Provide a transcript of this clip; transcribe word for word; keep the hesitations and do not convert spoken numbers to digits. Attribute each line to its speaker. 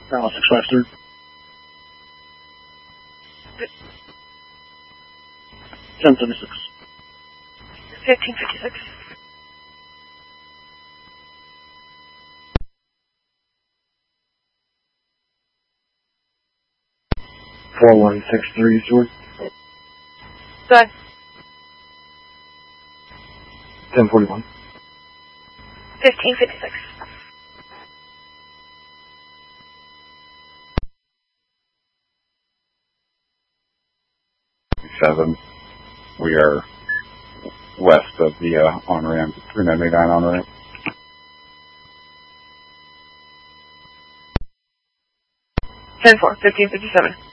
Speaker 1: Dallas six five three. ten thirty-six.
Speaker 2: fifteen fifty-six.
Speaker 1: four one six three, Sword.
Speaker 2: Go ahead.
Speaker 1: ten forty-one.
Speaker 2: fifteen fifty-six.
Speaker 3: Seven. We are west of the uh, on-ramp, three ninety-nine on-ramp.
Speaker 2: ten four, fifteen fifty-seven.